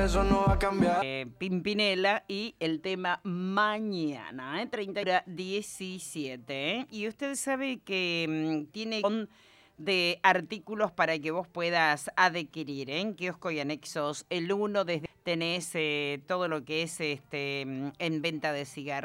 eso no va a cambiar. Pimpinela y el tema Mañana, 30:17. Y usted sabe que tiene de artículos para que vos puedas adquirir en kiosco y anexos. El uno tenés todo lo que es en venta de cigarros.